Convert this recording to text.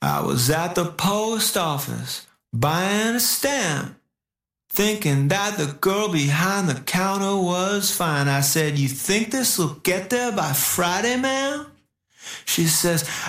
I was at the post office buying a stamp, thinking that the girl behind the counter was fine. I said, "You think this will get there by Friday, ma'am?" She says,